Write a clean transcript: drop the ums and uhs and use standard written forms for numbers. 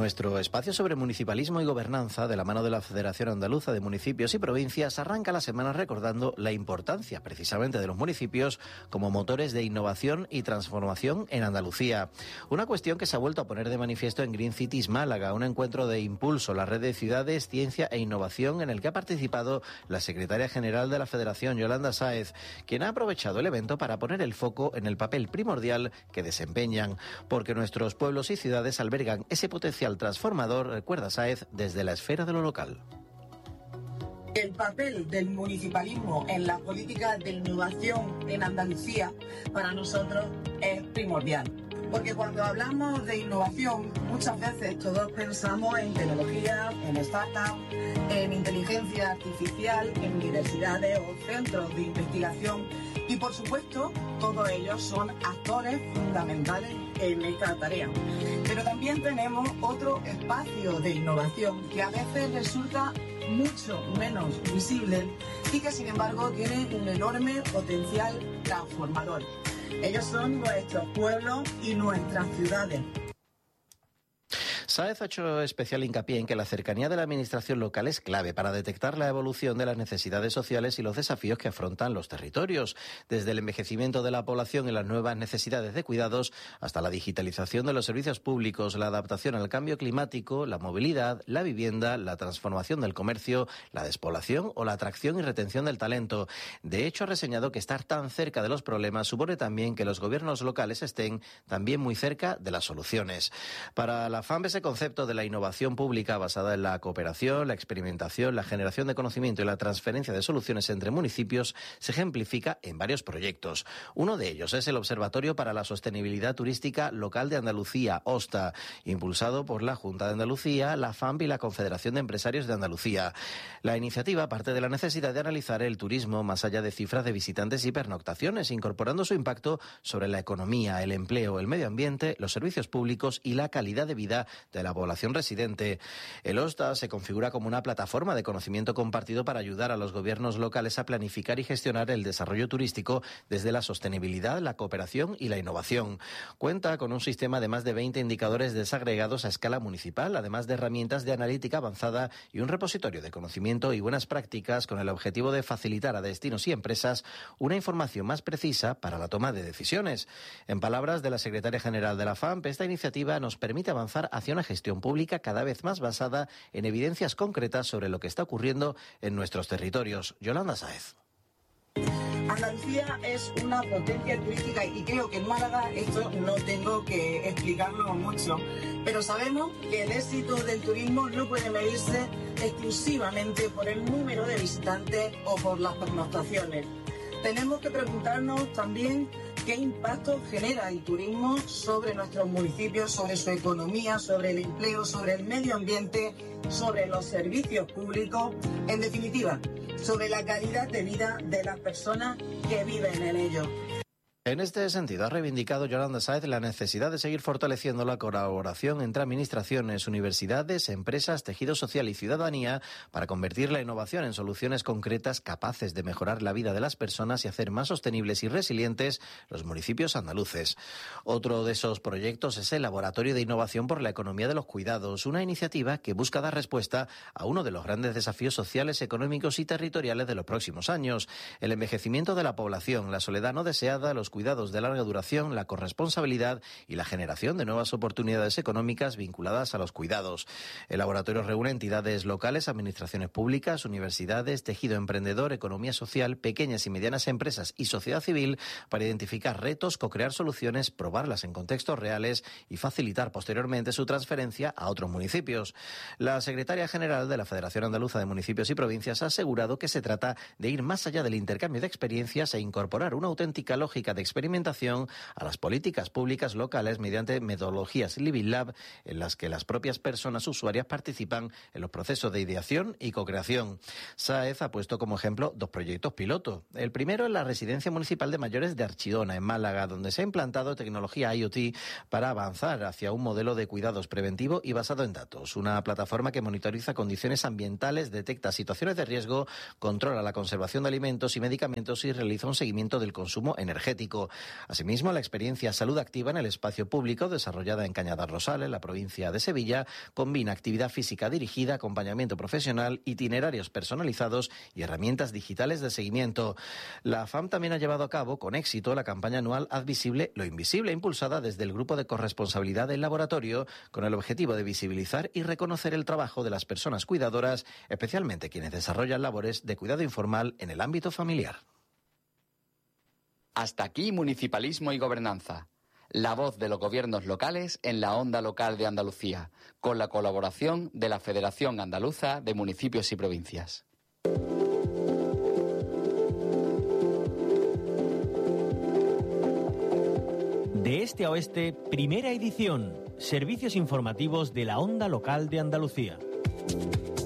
Nuestro espacio sobre municipalismo y gobernanza, de la mano de la Federación Andaluza de Municipios y Provincias, arranca la semana recordando la importancia precisamente de los municipios como motores de innovación y transformación en Andalucía. Una cuestión que se ha vuelto a poner de manifiesto en Green Cities Málaga, un encuentro de impulso, la red de ciudades, ciencia e innovación en el que ha participado la secretaria general de la Federación, Yolanda Sáez, quien ha aprovechado el evento para poner el foco en el papel primordial que desempeñan, porque nuestros pueblos y ciudades albergan ese potencial transformador, recuerda Sáez, desde la esfera de lo local. El papel del municipalismo en la política de innovación en Andalucía para nosotros es primordial. Porque cuando hablamos de innovación, muchas veces todos pensamos en tecnología, en startups, en inteligencia artificial, en universidades o centros de investigación. Y por supuesto, todos ellos son actores fundamentales en esta tarea. Pero también tenemos otro espacio de innovación que a veces resulta mucho menos visible y que sin embargo tiene un enorme potencial transformador. Ellos son nuestros pueblos y nuestras ciudades. Sáez ha hecho especial hincapié en que la cercanía de la administración local es clave para detectar la evolución de las necesidades sociales y los desafíos que afrontan los territorios, desde el envejecimiento de la población y las nuevas necesidades de cuidados hasta la digitalización de los servicios públicos, la adaptación al cambio climático, la movilidad, la vivienda, la transformación del comercio, la despoblación o la atracción y retención del talento. De hecho, ha reseñado que estar tan cerca de los problemas supone también que los gobiernos locales estén también muy cerca de las soluciones. Para la FAMP, ese concepto de la innovación pública basada en la cooperación, la experimentación, la generación de conocimiento y la transferencia de soluciones entre municipios se ejemplifica en varios proyectos. Uno de ellos es el Observatorio para la Sostenibilidad Turística Local de Andalucía, OSTA, impulsado por la Junta de Andalucía, la FAMP y la Confederación de Empresarios de Andalucía. La iniciativa parte de la necesidad de analizar el turismo más allá de cifras de visitantes y pernoctaciones, incorporando su impacto sobre la economía, el empleo, el medio ambiente, los servicios públicos y la calidad de vida de la población residente. El OSTA se configura como una plataforma de conocimiento compartido para ayudar a los gobiernos locales a planificar y gestionar el desarrollo turístico desde la sostenibilidad, la cooperación y la innovación. Cuenta con un sistema de más de 20 indicadores desagregados a escala municipal, además de herramientas de analítica avanzada y un repositorio de conocimiento y buenas prácticas con el objetivo de facilitar a destinos y empresas una información más precisa para la toma de decisiones. En palabras de la secretaria general de la FAMP, esta iniciativa nos permite avanzar hacia una gestión pública cada vez más basada en evidencias concretas sobre lo que está ocurriendo en nuestros territorios. Yolanda Sáez. Andalucía es una potencia turística y creo que en Málaga esto no tengo que explicarlo mucho, pero sabemos que el éxito del turismo no puede medirse exclusivamente por el número de visitantes o por las pernoctaciones. Tenemos que preguntarnos también qué impacto genera el turismo sobre nuestros municipios, sobre su economía, sobre el empleo, sobre el medio ambiente, sobre los servicios públicos, en definitiva, sobre la calidad de vida de las personas que viven en ellos. En este sentido, ha reivindicado Yolanda Sáez la necesidad de seguir fortaleciendo la colaboración entre administraciones, universidades, empresas, tejido social y ciudadanía para convertir la innovación en soluciones concretas capaces de mejorar la vida de las personas y hacer más sostenibles y resilientes los municipios andaluces. Otro de esos proyectos es el Laboratorio de Innovación por la Economía de los Cuidados, una iniciativa que busca dar respuesta a uno de los grandes desafíos sociales, económicos y territoriales de los próximos años: el envejecimiento de la población, la soledad no deseada, los cuidados de larga duración, la corresponsabilidad y la generación de nuevas oportunidades económicas vinculadas a los cuidados. El laboratorio reúne entidades locales, administraciones públicas, universidades, tejido emprendedor, economía social, pequeñas y medianas empresas y sociedad civil para identificar retos, co-crear soluciones, probarlas en contextos reales y facilitar posteriormente su transferencia a otros municipios. La secretaria general de la Federación Andaluza de Municipios y Provincias ha asegurado que se trata de ir más allá del intercambio de experiencias e incorporar una auténtica lógica de experimentación a las políticas públicas locales mediante metodologías Living Lab en las que las propias personas usuarias participan en los procesos de ideación y co-creación. Sáez ha puesto como ejemplo dos proyectos piloto. El primero es la Residencia Municipal de Mayores de Archidona, en Málaga, donde se ha implantado tecnología IoT para avanzar hacia un modelo de cuidados preventivo y basado en datos. Una plataforma que monitoriza condiciones ambientales, detecta situaciones de riesgo, controla la conservación de alimentos y medicamentos y realiza un seguimiento del consumo energético. básico. Asimismo, la experiencia Salud Activa en el espacio público, desarrollada en Cañada Rosal, en la provincia de Sevilla, combina actividad física dirigida, acompañamiento profesional, itinerarios personalizados y herramientas digitales de seguimiento. La FAM también ha llevado a cabo con éxito la campaña anual Haz visible lo invisible, impulsada desde el Grupo de Corresponsabilidad del Laboratorio, con el objetivo de visibilizar y reconocer el trabajo de las personas cuidadoras, especialmente quienes desarrollan labores de cuidado informal en el ámbito familiar. Hasta aquí Municipalismo y Gobernanza. La voz de los gobiernos locales en la onda local de Andalucía, con la colaboración de la Federación Andaluza de Municipios y Provincias. De este a oeste, primera edición. Servicios informativos de la onda local de Andalucía.